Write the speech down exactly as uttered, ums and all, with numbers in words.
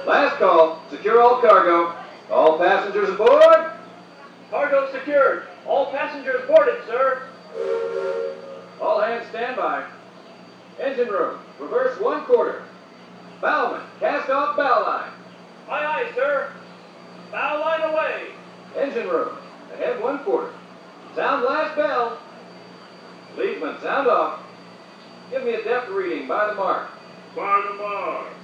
Last call. Secure all cargo. All passengers aboard. Cargo secured. All passengers boarded, sir. All hands stand by. Engine room. Reverse one quarter. Bowman, cast off bow line. Aye, aye, sir. Bow line away. Engine room. Ahead one quarter. Sound last bell. Leadsman, sound off. Give me a depth reading by the mark. By the mark.